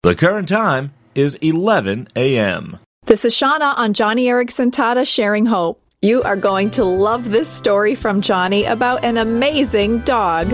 The current time is 11 a.m. This is Shauna on Joni Eareckson Tada Sharing Hope. You are going to love this story from Joni about an amazing dog.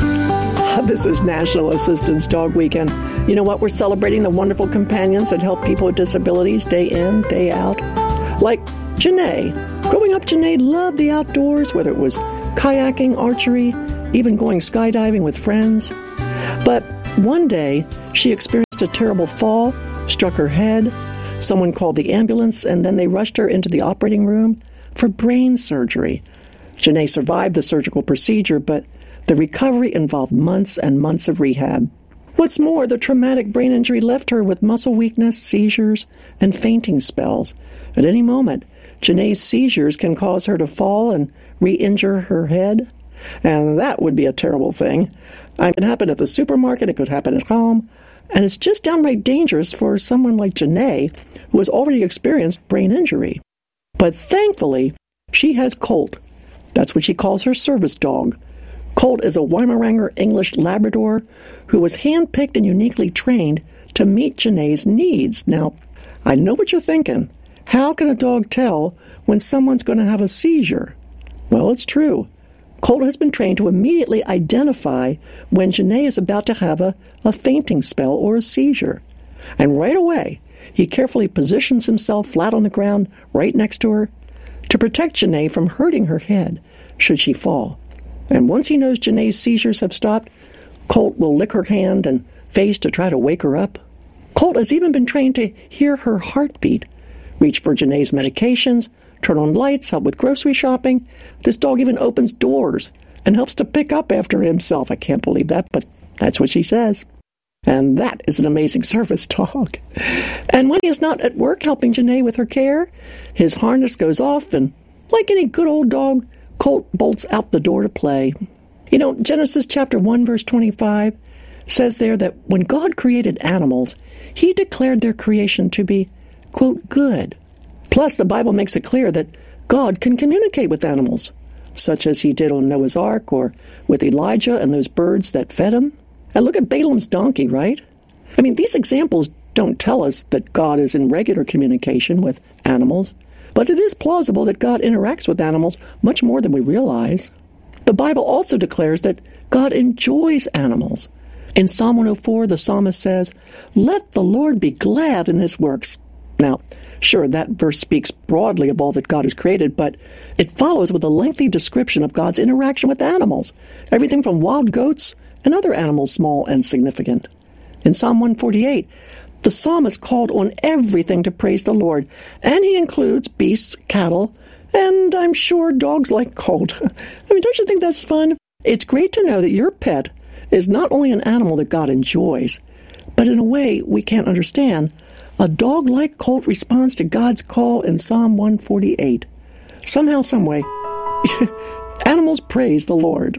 This is National Assistance Dog Weekend. You know what? We're celebrating the wonderful companions that help people with disabilities day in, day out. Like Janae. Growing up, Janae loved the outdoors, whether it was kayaking, archery, even going skydiving with friends. But one day, she experienced a terrible fall, struck her head. Someone called the ambulance, and then they rushed her into the operating room for brain surgery. Janae survived the surgical procedure, but the recovery involved months and months of rehab. What's more, the traumatic brain injury left her with muscle weakness, seizures, and fainting spells. At any moment, Janae's seizures can cause her to fall and re-injure her head. And that would be a terrible thing. It could happen at the supermarket, it could happen at home, and it's just downright dangerous for someone like Janae, who has already experienced brain injury. But thankfully, she has Colt. That's what she calls her service dog. Colt is a Weimaraner English Labrador who was handpicked and uniquely trained to meet Janae's needs. Now, I know what you're thinking. How can a dog tell when someone's going to have a seizure? Well, it's true. Colt has been trained to immediately identify when Janae is about to have a fainting spell or a seizure. And right away, he carefully positions himself flat on the ground right next to her to protect Janae from hurting her head should she fall. And once he knows Janae's seizures have stopped, Colt will lick her hand and face to try to wake her up. Colt has even been trained to hear her heartbeat, reach for Janae's medications, turn on lights, help with grocery shopping. This dog even opens doors and helps to pick up after himself. I can't believe that, but that's what she says. And that is an amazing service dog. And when he is not at work helping Janae with her care, his harness goes off, and like any good old dog, Colt bolts out the door to play. You know, Genesis chapter 1, verse 25 says there that when God created animals, he declared their creation to be, quote, good. Plus, the Bible makes it clear that God can communicate with animals, such as he did on Noah's Ark or with Elijah and those birds that fed him. And look at Balaam's donkey, right? I mean, these examples don't tell us that God is in regular communication with animals, but it is plausible that God interacts with animals much more than we realize. The Bible also declares that God enjoys animals. In Psalm 104, the psalmist says, "Let the Lord be glad in his works." Now, sure, that verse speaks broadly of all that God has created, but it follows with a lengthy description of God's interaction with animals, everything from wild goats and other animals small and significant. In Psalm 148, the psalmist called on everything to praise the Lord, and he includes beasts, cattle, and I'm sure dogs like Colt. I mean, don't you think that's fun? It's great to know that your pet is not only an animal that God enjoys, but in a way we can't understand. A dog like Colt responds to God's call in Psalm 148. Somehow, someway, animals praise the Lord.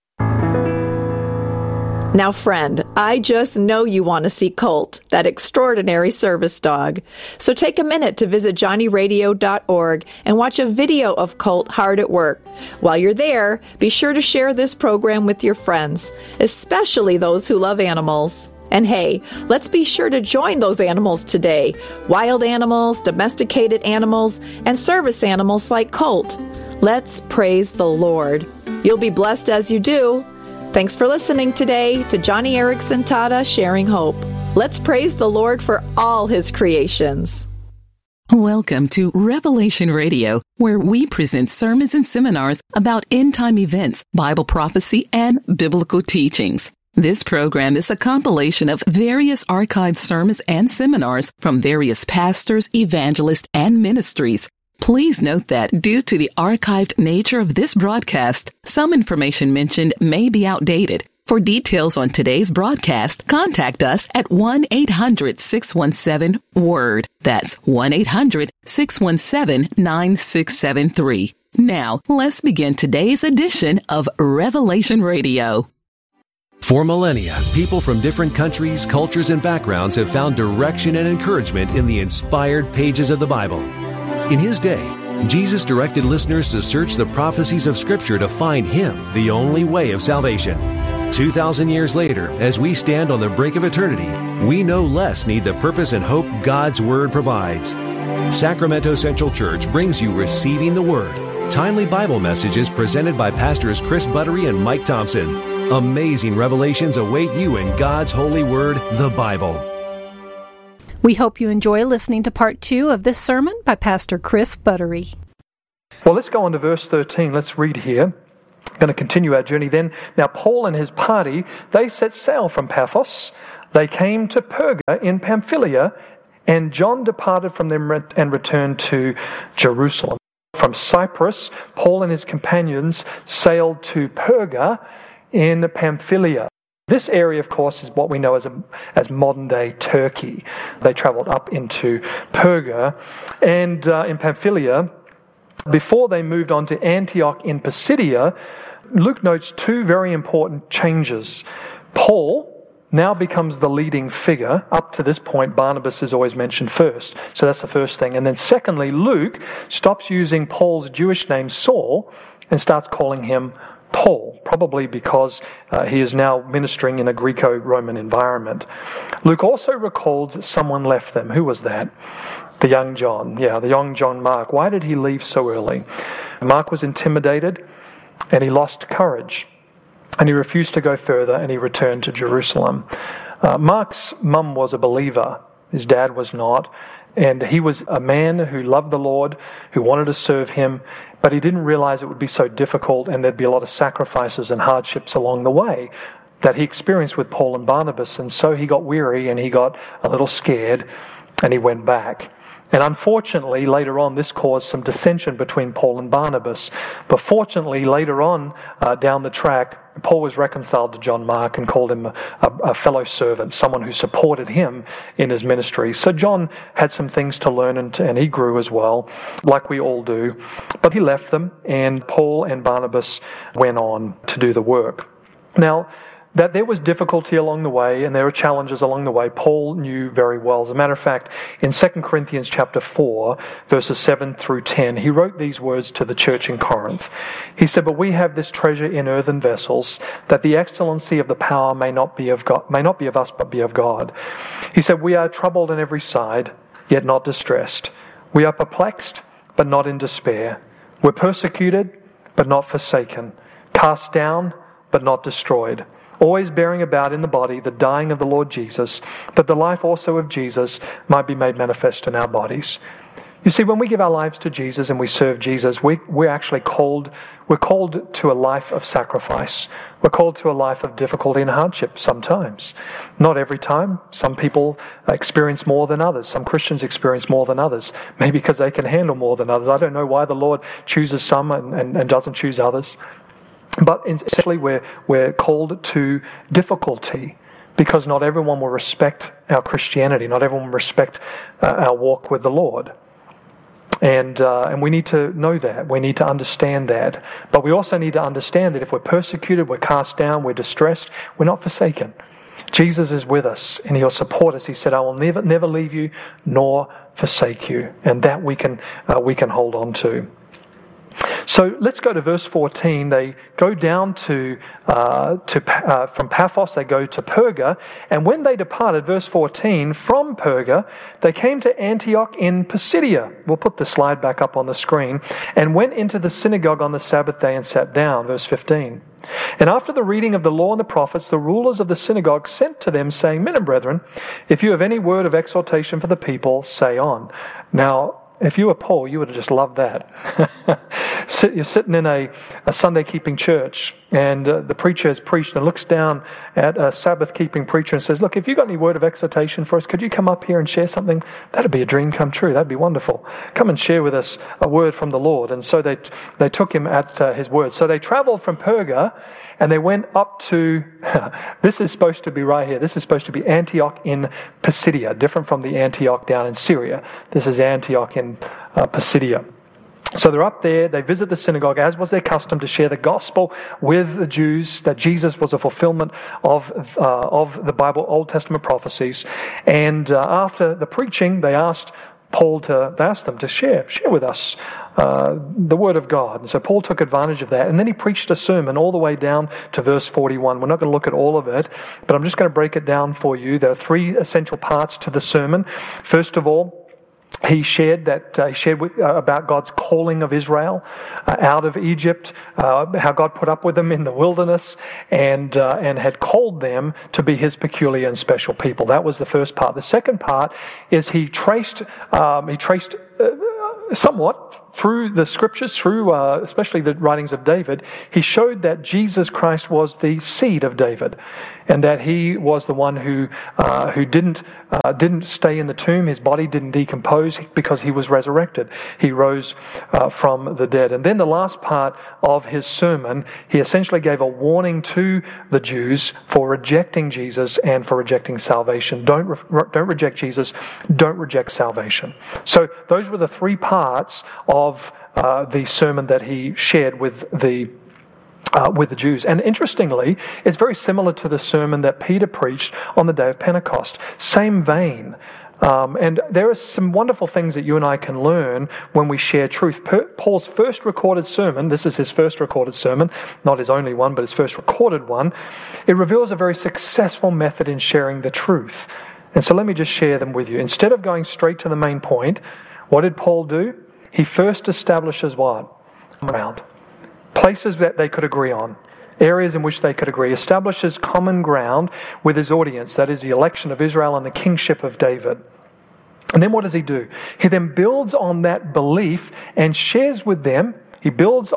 Now, friend, I just know you want to see Colt, that extraordinary service dog. So take a minute to visit johnnyradio.org and watch a video of Colt hard at work. While you're there, be sure to share this program with your friends, especially those who love animals. And hey, let's be sure to join those animals today. Wild animals, domesticated animals, and service animals like Colt. Let's praise the Lord. You'll be blessed as you do. Thanks for listening today to Joni Eareckson Tada Sharing Hope. Let's praise the Lord for all his creations. Welcome to Revelation Radio, where we present sermons and seminars about end-time events, Bible prophecy, and biblical teachings. This program is a compilation of various archived sermons and seminars from various pastors, evangelists, and ministries. Please note that due to the archived nature of this broadcast, some information mentioned may be outdated. For details on today's broadcast, contact us at 1-800-617-WORD. That's 1-800-617-9673. Now, let's begin today's edition of Revelation Radio. For millennia, people from different countries, cultures, and backgrounds have found direction and encouragement in the inspired pages of the Bible. In his day, Jesus directed listeners to search the prophecies of Scripture to find Him, the only way of salvation. 2,000 years later, as we stand on the brink of eternity, we no less need the purpose and hope God's Word provides. Sacramento Central Church brings you Receiving the Word, timely Bible messages presented by Pastors Chris Buttery and Mike Thompson. Amazing revelations await you in God's holy Word, the Bible. We hope you enjoy listening to part 2 of this sermon by Pastor Chris Buttery. Well, let's go on to verse 13. Let's read here. I'm going to continue our journey then. Now, Paul and his party, they set sail from Paphos. They came to Perga in Pamphylia, and John departed from them and returned to Jerusalem. From Cyprus, Paul and his companions sailed to Perga in Pamphylia. This area, of course, is what we know as modern-day Turkey. They traveled up into Perga, and in Pamphylia, before they moved on to Antioch in Pisidia, Luke notes 2 very important changes. Paul now becomes the leading figure. Up to this point, Barnabas is always mentioned first. So that's the first thing. And then secondly, Luke stops using Paul's Jewish name Saul and starts calling him Paul, probably because he is now ministering in a Greco-Roman environment. Luke also records that someone left them. Who was that? The young John. Yeah, the young John Mark. Why did he leave so early? Mark was intimidated and he lost courage. And he refused to go further and he returned to Jerusalem. Mark's mum was a believer. His dad was not. And he was a man who loved the Lord, who wanted to serve him, but he didn't realize it would be so difficult and there'd be a lot of sacrifices and hardships along the way that he experienced with Paul and Barnabas. And so he got weary and he got a little scared and he went back. And unfortunately, later on, this caused some dissension between Paul and Barnabas. But fortunately, later on, down the track, Paul was reconciled to John Mark and called him a fellow servant, someone who supported him in his ministry. So John had some things to learn and he grew as well, like we all do. But he left them, and Paul and Barnabas went on to do the work. Now, that there was difficulty along the way and there were challenges along the way, Paul knew very well. As a matter of fact, in 2 Corinthians chapter 4, verses 7 through 10, he wrote these words to the church in Corinth. He said, "But we have this treasure in earthen vessels, that the excellency of the power may not be of us, but be of God." He said, "We are troubled on every side, yet not distressed. We are perplexed, but not in despair. We're persecuted, but not forsaken. Cast down, but not destroyed. Always bearing about in the body the dying of the Lord Jesus, that the life also of Jesus might be made manifest in our bodies." You see, when we give our lives to Jesus and we serve Jesus, we're actually called to a life of sacrifice. We're called to a life of difficulty and hardship sometimes. Not every time. Some people experience more than others. Some Christians experience more than others. Maybe because they can handle more than others. I don't know why the Lord chooses some and doesn't choose others. But essentially, we're called to difficulty because not everyone will respect our Christianity. Not everyone will respect our walk with the Lord. And we need to know that. We need to understand that. But we also need to understand that if we're persecuted, we're cast down, we're distressed, we're not forsaken. Jesus is with us and He'll support us. He said, "I will never leave you nor forsake you." And that we can hold on to. So let's go to verse 14. They go down from Paphos, they go to Perga, and when they departed, verse 14, from Perga, they came to Antioch in Pisidia. We'll put the slide back up on the screen. And went into the synagogue on the Sabbath day and sat down, verse 15. And after the reading of the law and the prophets, the rulers of the synagogue sent to them, saying, "Men and brethren, if you have any word of exhortation for the people, say on." Now, if you were Paul, you would have just loved that. You're sitting in a Sunday-keeping church, and the preacher has preached and looks down at a Sabbath-keeping preacher and says, "Look, if you've got any word of exhortation for us, could you come up here and share something? That'd be a dream come true. That'd be wonderful. Come and share with us a word from the Lord." And so they took him at his word. So they traveled from Perga, and they went up to, this is supposed to be right here, this is supposed to be Antioch in Pisidia, different from the Antioch down in Syria. This is Antioch in Pisidia. So they're up there, they visit the synagogue, as was their custom, to share the gospel with the Jews, that Jesus was a fulfillment of the Bible, Old Testament prophecies. And after the preaching, they asked them to share with us the Word of God. And so Paul took advantage of that. And then he preached a sermon all the way down to verse 41. We're not going to look at all of it, but I'm just going to break it down for you. There are three essential parts to the sermon. First of all, he shared about God's calling of Israel out of Egypt, how God put up with them in the wilderness, and had called them to be His peculiar and special people. That was the first part. The second part is he traced somewhat through the scriptures, through especially the writings of David. He showed that Jesus Christ was the seed of David, and that He was the one who didn't stay in the tomb. His body didn't decompose because He was resurrected. He rose from the dead. And then the last part of his sermon, he essentially gave a warning to the Jews for rejecting Jesus and for rejecting salvation. Don't reject Jesus. Don't reject salvation. So those were the three parts of the sermon that he shared with the Jews. And interestingly, it's very similar to the sermon that Peter preached on the day of Pentecost. Same vein. And there are some wonderful things that you and I can learn when we share truth. Paul's first recorded sermon, this is his first recorded sermon, not his only one, but his first recorded one, it reveals a very successful method in sharing the truth. And so let me just share them with you. Instead of going straight to the main point, what did Paul do? He first establishes what? Ground. Places that they could agree on. Areas in which they could agree. Establishes common ground with his audience. That is the election of Israel and the kingship of David. And then what does he do? He then builds on that belief and shares with them. He builds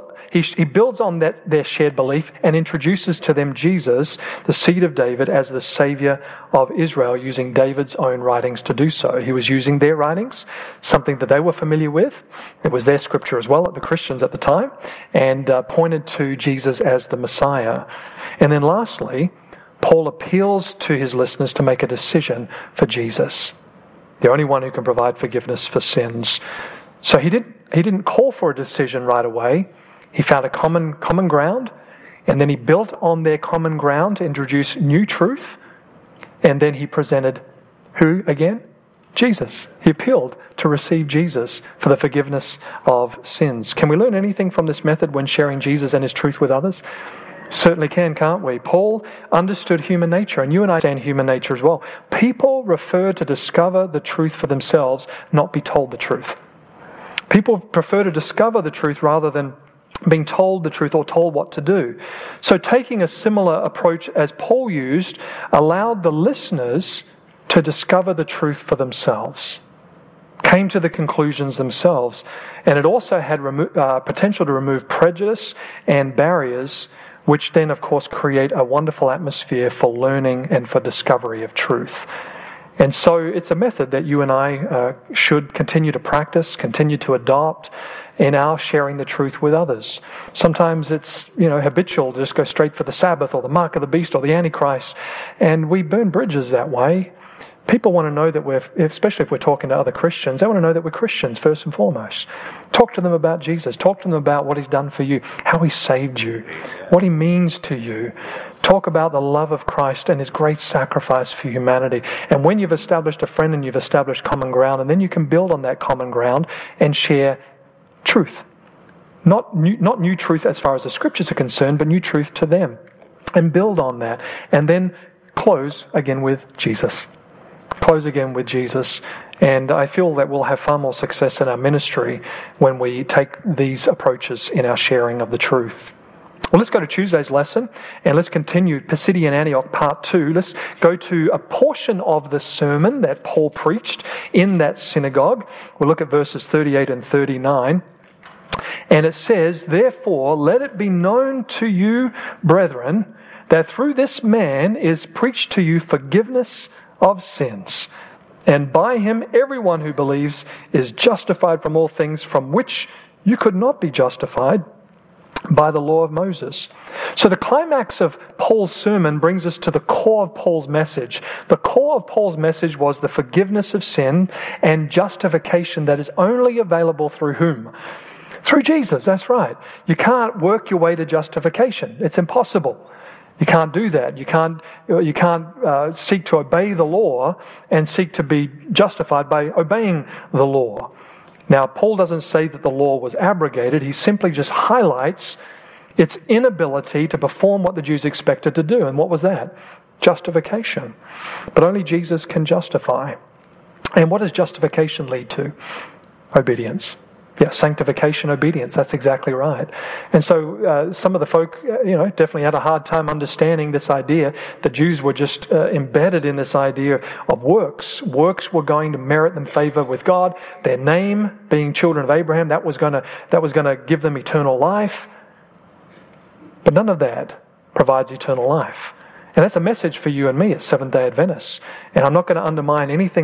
on their shared belief and introduces to them Jesus, the seed of David, as the Savior of Israel, using David's own writings to do so. He was using their writings, something that they were familiar with. It was their scripture as well, the Christians at the time, and pointed to Jesus as the Messiah. And then lastly, Paul appeals to his listeners to make a decision for Jesus, the only one who can provide forgiveness for sins. So he didn't call for a decision right away. He found a common ground, and then he built on their common ground to introduce new truth, and then he presented who again? Jesus. He appealed to receive Jesus for the forgiveness of sins. Can we learn anything from this method when sharing Jesus and His truth with others? Certainly can, can't we? Paul understood human nature, and you and I understand human nature as well. People prefer to discover the truth for themselves, not be told the truth. People prefer to discover the truth rather than being told the truth or told what to do. So taking a similar approach as Paul used allowed the listeners to discover the truth for themselves, came to the conclusions themselves, and it also had potential to remove prejudice and barriers, which then of course create a wonderful atmosphere for learning and for discovery of truth. And so it's a method that you and I should continue to practice, continue to adopt in our sharing the truth with others. Sometimes it's, habitual to just go straight for the Sabbath or the mark of the beast or the Antichrist, and we burn bridges that way. People want to know that especially if we're talking to other Christians, they want to know that we're Christians first and foremost. Talk to them about Jesus. Talk to them about what He's done for you, how He saved you, what He means to you. Talk about the love of Christ and His great sacrifice for humanity. And when you've established a friend and you've established common ground, and then you can build on that common ground and share truth. Not new truth as far as the scriptures are concerned, but new truth to them. And build on that. And then close again with Jesus. Close again with Jesus. And I feel that we'll have far more success in our ministry when we take these approaches in our sharing of the truth. Well, let's go to Tuesday's lesson and let's continue Pisidian Antioch part 2. Let's go to a portion of the sermon that Paul preached in that synagogue. We'll look at verses 38 and 39. And it says, "Therefore, let it be known to you, brethren, that through this man is preached to you forgiveness of sins. And by him everyone who believes is justified from all things from which you could not be justified by the law of Moses." So the climax of Paul's sermon brings us to the core of Paul's message. The core of Paul's message was the forgiveness of sin and justification that is only available through whom? Through Jesus, that's right. You can't work your way to justification. It's impossible. You can't do that. You can't seek to obey the law and seek to be justified by obeying the law. Now, Paul doesn't say that the law was abrogated. He simply just highlights its inability to perform what the Jews expected to do. And what was that? Justification. But only Jesus can justify. And what does justification lead to? Obedience. Yeah, sanctification, obedience. That's exactly right. And so some of the folk, definitely had a hard time understanding this idea. The Jews were just embedded in this idea of works. Works were going to merit them favor with God. Their name, being children of Abraham, that was going to give them eternal life. But none of that provides eternal life. And that's a message for you and me as Seventh-day Adventists. And I'm not going to undermine anything